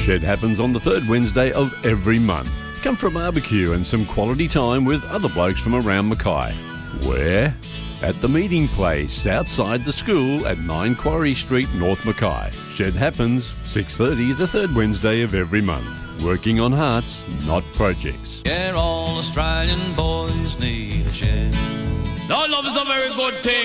Shed happens on the third Wednesday of every month. Come for a barbecue and some quality time with other blokes from around Mackay. Where? At the meeting place outside the school at 9 Quarry Street, North Mackay. Shed happens 6:30 the third Wednesday of every month. Working on hearts, not projects. Yeah, all Australian boys need a shed. Now love is a very good thing.